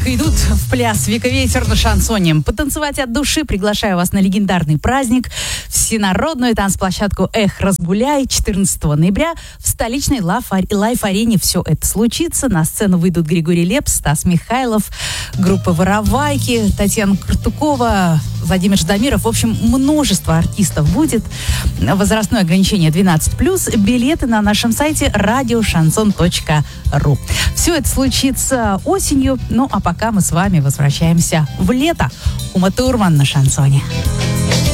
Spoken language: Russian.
Идут в пляс «Вековечер» на шансоне. Потанцевать от души приглашаю вас на легендарный праздник, всенародную танцплощадку «Эх, разбуляй» 14 ноября в столичной Лайф-арене. Все это случится. На сцену выйдут Григорий Лепс, Стас Михайлов, группа «Воровайки», Татьяна Картукова, Владимир Ждамиров. В общем, множество артистов будет. Возрастное ограничение 12+. Билеты на нашем сайте radioshanson.ru. Все это случится осенью. Ну, а пока мы с вами возвращаемся в лето. Ума Турман на шансоне.